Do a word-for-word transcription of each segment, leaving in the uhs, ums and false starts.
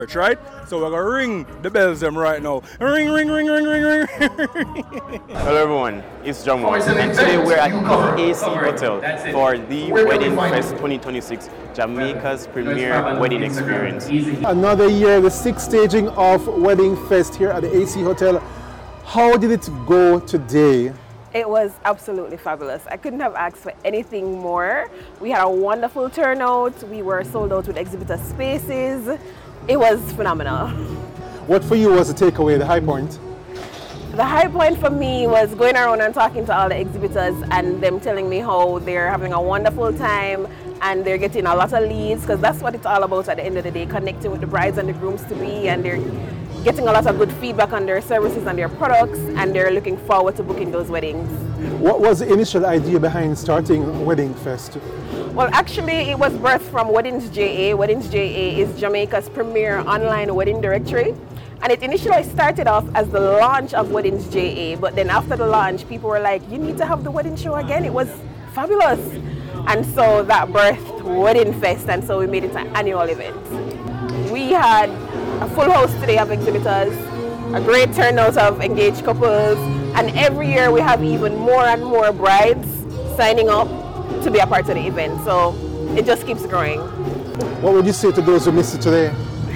Right? So we're gonna ring the bells them right now. Ring, ring, ring, ring, ring, ring. Hello everyone, it's John Moore, and today we're at the A C Hotel for the Wedding Fest twenty twenty-six, Jamaica's premier wedding experience. Another year, the sixth staging of Wedding Fest here at the A C Hotel. How did it go today? It was absolutely fabulous. I couldn't have asked for anything more. We had a wonderful turnout. We were sold out with exhibitor spaces. It was phenomenal. What for you was the takeaway, the high point? The high point for me was going around and talking to all the exhibitors and them telling me how they're having a wonderful time and they're getting a lot of leads, because that's what it's all about at the end of the day, connecting with the brides and the grooms to be, and they're getting a lot of good feedback on their services and their products, and they're looking forward to booking those weddings. What was the initial idea behind starting Wedding Fest? Well, actually, it was birthed from Weddings J A. Weddings J A is Jamaica's premier online wedding directory. And it initially started off as the launch of Weddings J A, but then after the launch, people were like, you need to have the wedding show again. It was fabulous. And so that birthed Wedding Fest, and so we made it an annual event. We had a full house today of exhibitors, a great turnout of engaged couples, and every year we have even more and more brides signing up to be a part of the event, so it just keeps growing. What would you say to those who missed it today?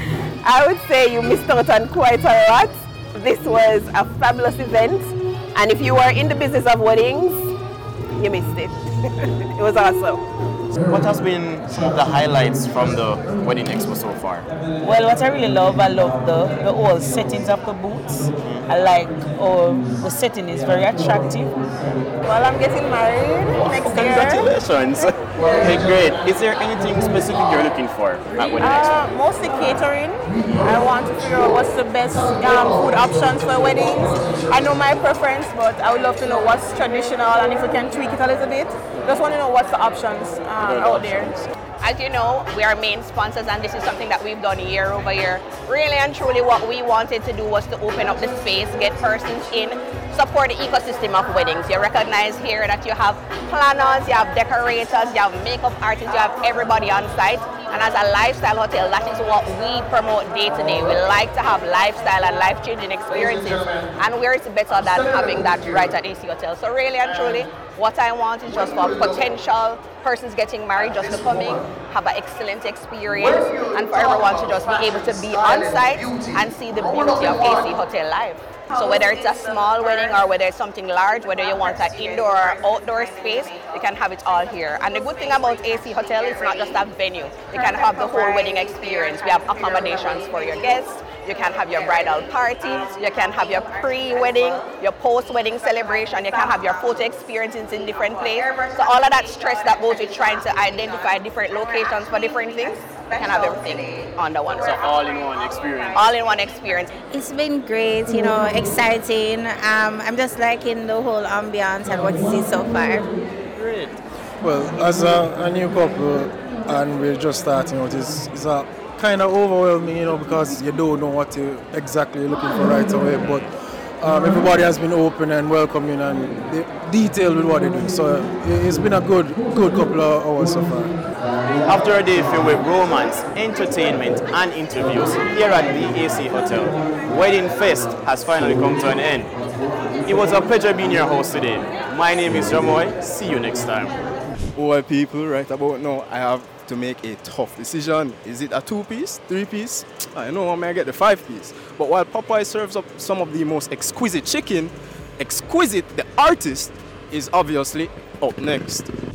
I would say you missed out on quite a lot. This was a fabulous event, and if you are in the business of weddings, you missed it. It was awesome. What has been some of the highlights from the Wedding Expo so far? Well, what I really love, I love the, the whole settings of the booths. Mm-hmm. I like oh, the setting is very attractive. Well, I'm getting married oh, next congratulations. year. Congratulations. Okay, great. Is there anything specific you're looking for at Wedding uh, Expo? Mostly catering. I want to figure out what's the best um, food options for weddings. I know my preference, but I would love to know what's traditional and if we can tweak it a little bit. Just want to know what's the options um, out there. As you know, we are main sponsors, and this is something that we've done year over year. Really and truly what we wanted to do was to open up the space, get persons in, support the ecosystem of weddings. You recognize here that you have planners, you have decorators, you have makeup artists, you have everybody on site. And as a lifestyle hotel, that is what we promote day to day. We like to have lifestyle and life-changing experiences, and where it's better than having that right at A C Hotel. So really and truly, what I want is just for potential persons getting married just to come in, have an excellent experience, and for everyone to just be able to be on site and see the beauty of A C Hotel live. So whether it's a small wedding or whether it's something large, whether you want an indoor or outdoor space, you can have it all here. And the good thing about A C Hotel is not just a venue. You can have the whole wedding experience. We have accommodations for your guests. You can have your bridal party, you can have your pre-wedding, your post-wedding celebration, you can have your photo experiences in different places. So all of that stress that goes with trying to identify different locations for different things, you can have everything under one roof. So all in one experience. All in one experience. It's been great, you know, exciting. Um, I'm just liking the whole ambience and what you see so far. Great. Well, as a, a new couple, and we're just starting out, it's, it's a kind of overwhelming, you know, because you don't know what you exactly you're looking for right away. But um, everybody has been open and welcoming and detailed with what they do. So it's been a good, good couple of hours so far. After a day filled with romance, entertainment, and interviews here at the A C Hotel, Wedding Fest has finally come to an end. It was a pleasure being your host today. My name is Jamoy. See you next time. Well, people, right about now, I have to make a tough decision. Is it a two-piece, three-piece? I know I may get the five-piece. But while Popeye serves up some of the most exquisite chicken, Exquisite, the artist, is obviously up next.